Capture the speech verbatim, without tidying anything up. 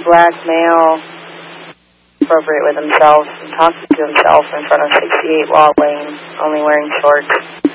black male, appropriate with himself, and talking to himself in front of sixty-eight Walt Lane, only wearing shorts.